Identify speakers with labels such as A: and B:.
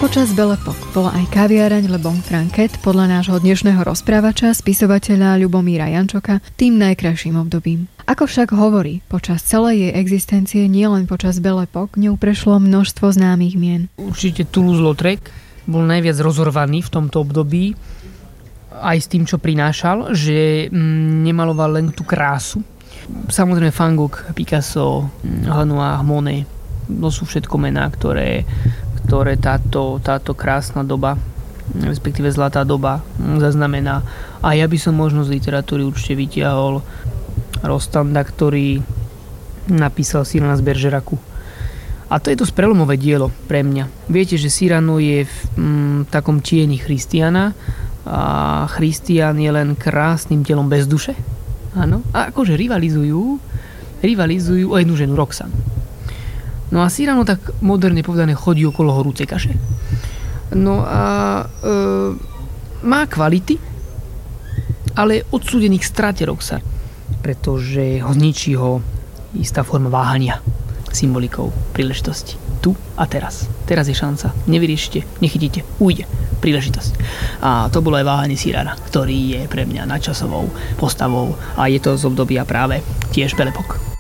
A: Počas Belle Époque bola aj kaviareň Le Bon Franquet podľa nášho dnešného rozprávača, spisovateľa Ľubomíra Jančoka, tým najkrajším obdobím. Ako však hovorí, počas celej jej existencie, nielen počas Belle Époque, ňou prešlo množstvo známych mien.
B: Určite Toulouse-Lautrec bol najviac rozorvaný v tomto období, aj s tým, čo prinášal, že nemaloval len tú krásu. Samozrejme Van Gogh, Picasso, Renoir, Monet, to sú všetko mená, ktoré táto krásna doba, respektíve zlatá doba zaznamená. A ja by som možno z literatúry určite vytiahol Rostanda, ktorý napísal Cyrana z Bergeracu. A to je dosť prelomové dielo pre mňa. Viete, že Cyrano je v takom tieni Christiana a Christian je len krásnym telom bez duše. Áno. A akože rivalizujú o jednu ženu, Roxane. No a Cyrano, tak moderne povedané, chodí okolo horúcej kaše. No a má kvality, ale odsúdený k strate Roxane, pretože ho zničí istá forma váhania, symbolikou príležitosti. Tu a teraz. Teraz je šanca. Nevyriešite, nechytíte, ujde. Príležitosť. A to bolo aj váhanie Cyrana, ktorý je pre mňa nadčasovou postavou a je to z obdobia práve tiež Belle Époque.